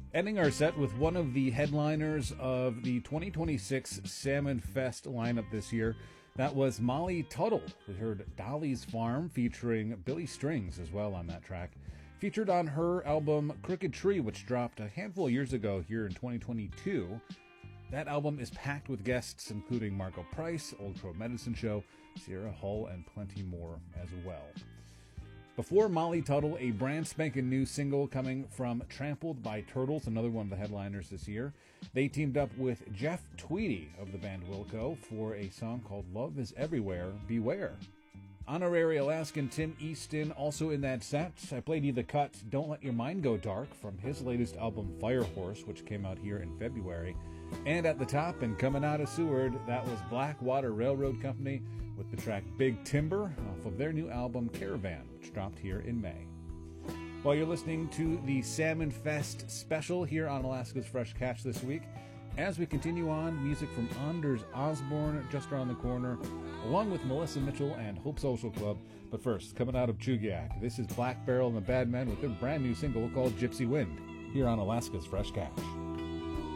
Ending our set with one of the headliners of the 2026 Salmon Fest lineup this year. That was Molly Tuttle. We heard Dolly's Farm featuring Billy Strings as well on that track. Featured on her album Crooked Tree, which dropped a handful of years ago here in 2022. That album is packed with guests including Margo Price, Old Crow Medicine Show, Sierra Hull, and plenty more as well. Before Molly Tuttle, a brand spanking new single coming from Trampled by Turtles, another one of the headliners this year. They teamed up with Jeff Tweedy of the band Wilco for a song called Love is Everywhere, Beware. Honorary Alaskan Tim Easton also in that set. I played you the cut Don't Let Your Mind Go Dark from his latest album Firehorse, which came out here in February. And at the top and coming out of Seward, that was Blackwater Railroad Company with the track Big Timber off of their new album Caravan, which dropped here in May. While you're listening to the Salmon Fest special here on Alaska's Fresh Catch this week, as we continue on, music from Anders Osborne just around the corner, along with Melissa Mitchell and Hope Social Club. But first, coming out of Chugiak, this is Black Barrel and the Bad Men with their brand new single called Gypsy Wind, here on Alaska's Fresh Catch.